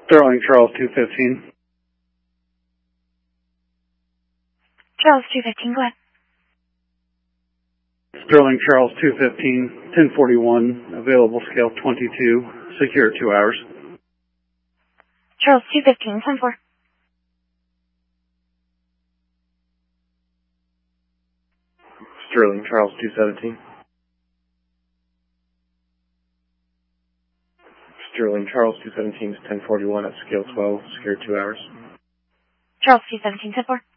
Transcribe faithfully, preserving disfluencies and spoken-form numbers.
Sterling Charles two fifteen. Charles two fifteen, go ahead. Sterling Charles two fifteen, ten forty-one, available scale twenty-two, secure two hours. Charles two fifteen, ten four. Sterling Charles two seventeen. Sterling Charles two seventeen is ten forty-one at scale twelve, secure two hours. Charles two seventeen, ten four.